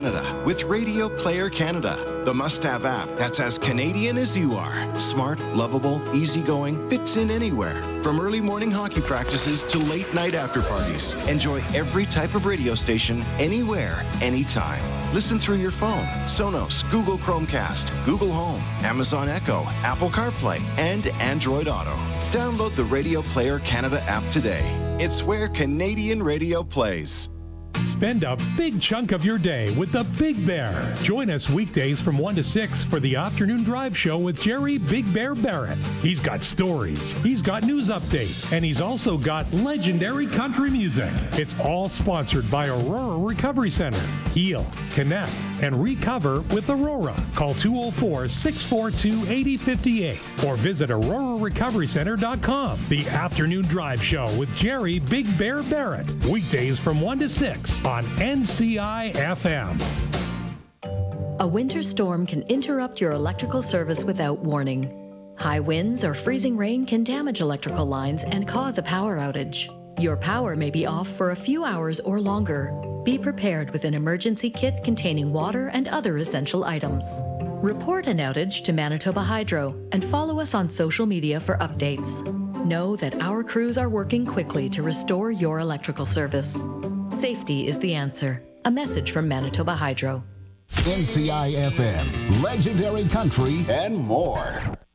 Canada with Radio Player Canada, the must-have app that's as Canadian as you are. Smart, lovable, easygoing, fits in anywhere. From early morning hockey practices to late night after parties. Enjoy every type of radio station, anywhere, anytime. Listen through your phone, Sonos, Google Chromecast, Google Home, Amazon Echo, Apple CarPlay, and Android Auto. Download the Radio Player Canada app today. It's where Canadian radio plays. Spend a big chunk of your day with the Big Bear. Join us weekdays from 1 to 6 for the Afternoon Drive Show with Jerry Big Bear Barrett. He's got stories, he's got news updates, and he's also got legendary country music. It's all sponsored by Aurora Recovery Center. Heal, connect, and recover with Aurora. Call 204-642-8058 or visit aurorarecoverycenter.com. The Afternoon Drive Show with Jerry Big Bear Barrett. Weekdays from 1 to 6 on NCI FM. A winter storm can interrupt your electrical service without warning. High winds or freezing rain can damage electrical lines and cause a power outage. Your power may be off for a few hours or longer. Be prepared with an emergency kit containing water and other essential items. Report an outage to Manitoba Hydro and follow us on social media for updates. Know that our crews are working quickly to restore your electrical service. Safety is the answer. A message from Manitoba Hydro. NCI FM, legendary country, and more.